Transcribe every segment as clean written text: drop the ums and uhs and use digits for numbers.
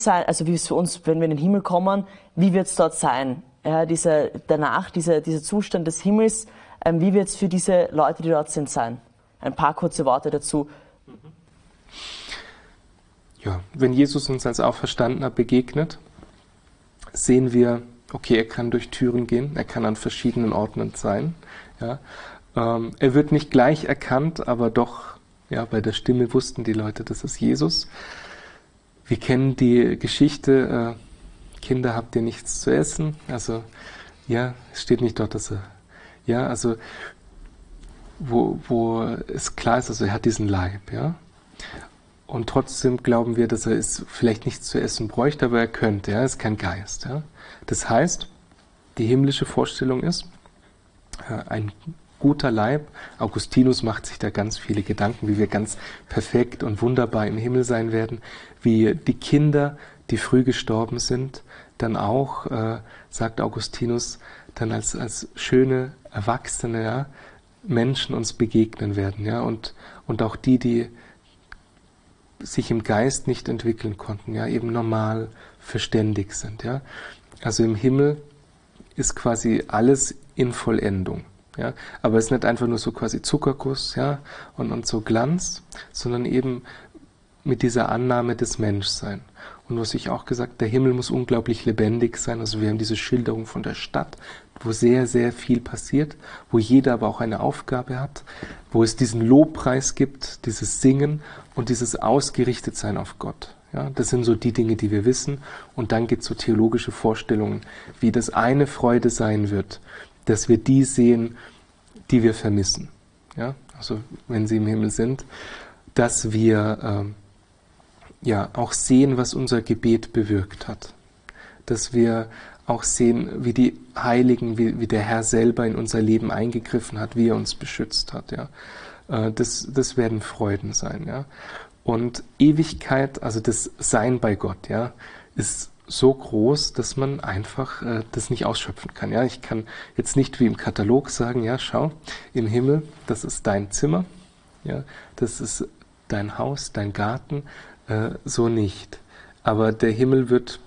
sein, also wie es für uns, wenn wir in den Himmel kommen, wie wird es dort sein? Ja, dieser Zustand des Himmels, wie wird es für diese Leute, die dort sind, sein? Ein paar kurze Worte dazu. Ja, wenn Jesus uns als Auferstandener begegnet, sehen wir, okay, er kann durch Türen gehen, er kann an verschiedenen Orten sein. Ja. Er wird nicht gleich erkannt, aber doch, ja, bei der Stimme wussten die Leute, das ist Jesus. Wir kennen die Geschichte, Kinder, habt ihr nichts zu essen? Also, ja, es steht nicht dort, dass er, ja, also, wo es klar ist, also er hat diesen Leib, ja. Und trotzdem glauben wir, dass er es vielleicht nichts zu essen bräuchte, aber er könnte, er ist kein Geist. Ja. Das heißt, die himmlische Vorstellung ist, ein guter Leib. Augustinus macht sich da ganz viele Gedanken, wie wir ganz perfekt und wunderbar im Himmel sein werden, wie die Kinder, die früh gestorben sind, dann auch, sagt Augustinus, dann als schöne, erwachsene, ja, Menschen uns begegnen werden. Ja, und auch die sich im Geist nicht entwickeln konnten, ja, eben normal verständig sind. Ja. Also im Himmel ist quasi alles in Vollendung. Ja. Aber es ist nicht einfach nur so quasi Zuckerguss, ja, und so Glanz, sondern eben mit dieser Annahme des Menschseins. Und was ich auch gesagt, der Himmel muss unglaublich lebendig sein. Also wir haben diese Schilderung von der Stadt, wo sehr, sehr viel passiert, wo jeder aber auch eine Aufgabe hat, wo es diesen Lobpreis gibt, dieses Singen und dieses Ausgerichtetsein auf Gott. Ja, das sind so die Dinge, die wir wissen. Und dann gibt es so theologische Vorstellungen, wie das eine Freude sein wird, dass wir die sehen, die wir vermissen. Ja, also wenn sie im Himmel sind, dass wir ja auch sehen, was unser Gebet bewirkt hat. Dass wir auch sehen, wie die Heiligen, wie der Herr selber in unser Leben eingegriffen hat, wie er uns beschützt hat. Ja. Das werden Freuden sein. Ja. Und Ewigkeit, also das Sein bei Gott, ja, ist so groß, dass man einfach das nicht ausschöpfen kann. Ja. Ich kann jetzt nicht wie im Katalog sagen, ja, schau, im Himmel, das ist dein Zimmer, ja, das ist dein Haus, dein Garten, so nicht. Aber der Himmel wird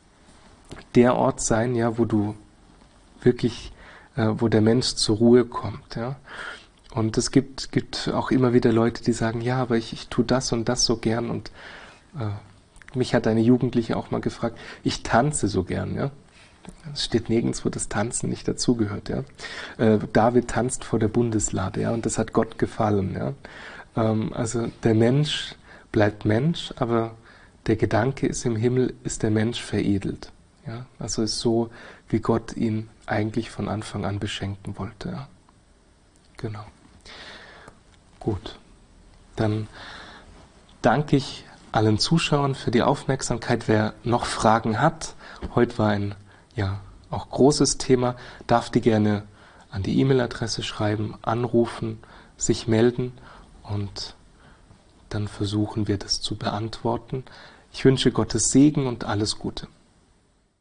der Ort sein, ja, wo du wirklich, wo der Mensch zur Ruhe kommt. Ja. Und es gibt auch immer wieder Leute, die sagen, ja, aber ich tue das und das so gern. Und mich hat eine Jugendliche auch mal gefragt, ich tanze so gern. Ja. Es steht nirgends, wo das Tanzen nicht dazugehört. Ja. David tanzt vor der Bundeslade, ja, und das hat Gott gefallen. Ja. Also der Mensch bleibt Mensch, aber der Gedanke ist, im Himmel ist der Mensch veredelt. Ja, also ist so, wie Gott ihn eigentlich von Anfang an beschenken wollte. Ja. Genau. Gut. Dann danke ich allen Zuschauern für die Aufmerksamkeit. Wer noch Fragen hat, heute war ein auch großes Thema, darf die gerne an die E-Mail-Adresse schreiben, anrufen, sich melden und dann versuchen wir das zu beantworten. Ich wünsche Gottes Segen und alles Gute.